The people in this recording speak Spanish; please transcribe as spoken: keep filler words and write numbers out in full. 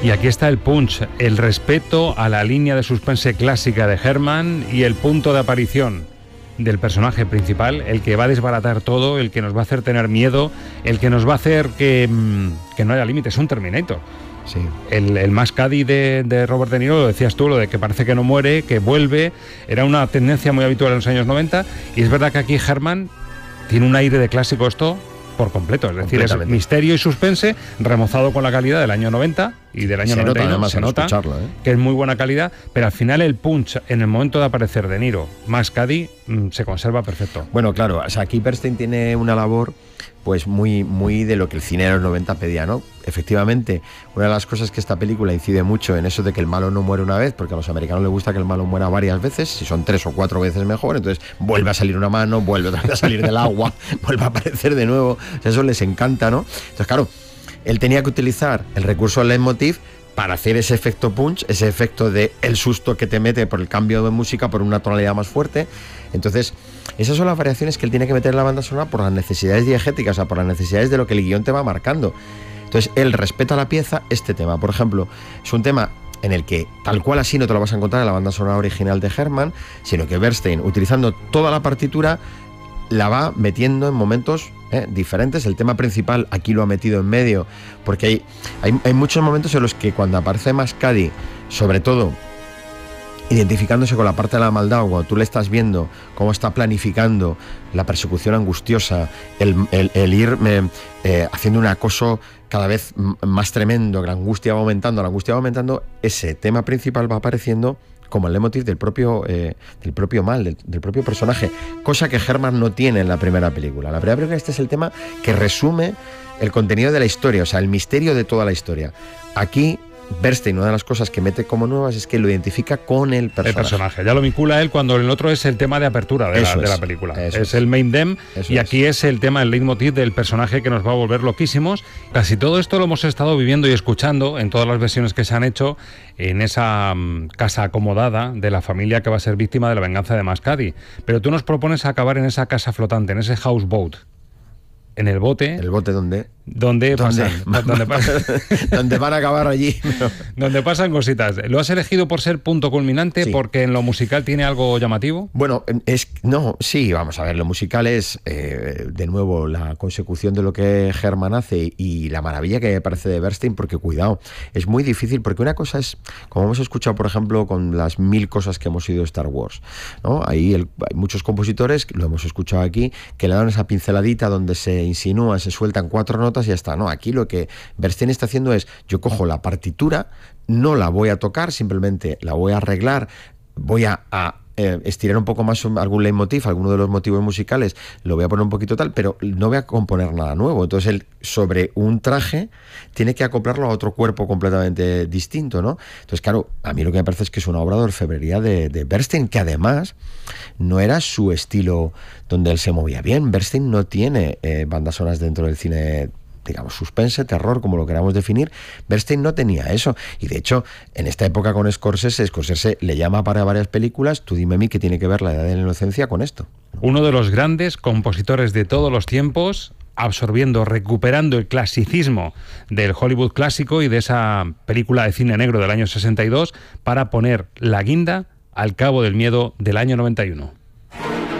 Y aquí está el punch, el respeto a la línea de suspense clásica de Herman y el punto de aparición del personaje principal, el que va a desbaratar todo, el que nos va a hacer tener miedo, el que nos va a hacer que, que no haya límites, un Terminator. Sí. se noventa y uno, nota, además, se nota ¿eh? que es muy buena calidad, pero al final el punch en el momento de aparecer De Niro más Caddy mmm, se conserva perfecto. Bueno, claro, o sea, aquí Bernstein tiene una labor pues muy, muy de lo que el cine de los noventa pedía, ¿no? Efectivamente, una de las cosas que esta película incide mucho en eso de que el malo no muere una vez, porque a los americanos les gusta que el malo muera varias veces, si son tres o cuatro veces mejor, entonces vuelve a salir una mano, vuelve otra vez a salir del agua, vuelve a aparecer de nuevo, o sea, eso les encanta, ¿no? Entonces, claro, él tenía que utilizar el recurso del leitmotiv para hacer ese efecto punch, ese efecto de el susto que te mete por el cambio de música, por una tonalidad más fuerte. Entonces, esas son las variaciones que él tiene que meter en la banda sonora por las necesidades diegéticas, o sea, por las necesidades de lo que el guión te va marcando. Entonces, él respeta la pieza, este tema, por ejemplo, es un tema en el que tal cual así no te lo vas a encontrar en la banda sonora original de Herman, sino que Bernstein, utilizando toda la partitura, la va metiendo en momentos eh, diferentes. El tema principal aquí lo ha metido en medio, porque hay, hay, hay muchos momentos en los que cuando aparece Más Caddy, sobre todo identificándose con la parte de la maldad, o cuando tú le estás viendo cómo está planificando la persecución angustiosa, el, el, el ir eh, eh, haciendo un acoso cada vez más tremendo, que la angustia va aumentando, la angustia va aumentando, ese tema principal va apareciendo como el leitmotiv del propio, eh, del propio mal, del, del propio personaje, cosa que Herman no tiene en la primera película. La primera película, este es el tema que resume el contenido de la historia, o sea, el misterio de toda la historia. Aquí Bernstein, una de las cosas que mete como nuevas es que lo identifica con el personaje. El personaje, ya lo vincula él cuando el otro es el tema de apertura de, la, es, de la película. Es, es el main theme y aquí es. es el tema, el leitmotiv del personaje que nos va a volver loquísimos. Casi todo esto lo hemos estado viviendo y escuchando en todas las versiones que se han hecho en esa um, casa acomodada de la familia que va a ser víctima de la venganza de Más Caddy. Pero tú nos propones acabar en esa casa flotante, en ese houseboat. En el bote. ¿El bote dónde? Donde pasan. Donde, pasan, donde van a acabar allí. Pero... donde pasan cositas. ¿Lo has elegido por ser punto culminante? Sí. ¿Porque en lo musical tiene algo llamativo? Bueno, es no, sí, vamos a ver, lo musical es, eh, de nuevo, la consecución de lo que Herman hace y la maravilla que me parece de Bernstein, porque cuidado, es muy difícil, porque una cosa es, como hemos escuchado, por ejemplo, con las mil cosas que hemos oído de Star Wars, ¿no? Ahí el, hay muchos compositores, lo hemos escuchado aquí, que le dan esa pinceladita donde se insinúa, se sueltan cuatro notas y ya está. No, aquí lo que Bernstein está haciendo es, yo cojo la partitura, no la voy a tocar, simplemente la voy a arreglar, voy a, a eh, estirar un poco más algún leitmotiv, alguno de los motivos musicales, lo voy a poner un poquito tal, pero no voy a componer nada nuevo. Entonces él, sobre un traje, tiene que acoplarlo a otro cuerpo completamente distinto, ¿no? Entonces, claro, a mí lo que me parece es que es una obra de orfebrería de, de Bernstein, que además no era su estilo donde él se movía bien. Bernstein no tiene eh, bandas sonoras dentro del cine, digamos, suspense, terror, como lo queramos definir. Bernstein no tenía eso, y de hecho en esta época con Scorsese, Scorsese le llama para varias películas. Tú dime a mí qué tiene que ver La Edad de la Inocencia con esto. Uno de los grandes compositores de todos los tiempos, absorbiendo, recuperando el clasicismo del Hollywood clásico y de esa película de cine negro del año sesenta y dos para poner la guinda al Cabo del Miedo del año noventa y uno.